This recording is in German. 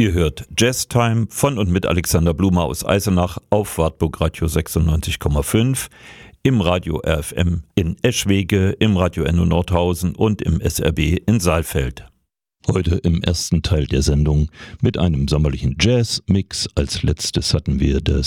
Ihr hört Jazz Time von und mit Alexander Blume aus Eisenach auf Wartburg Radio 96,5, im Radio RFM in Eschwege, im Radio Enno Nordhausen und im SRB in Saalfeld. Heute im ersten Teil der Sendung mit einem sommerlichen Jazz-Mix. Als letztes hatten wir das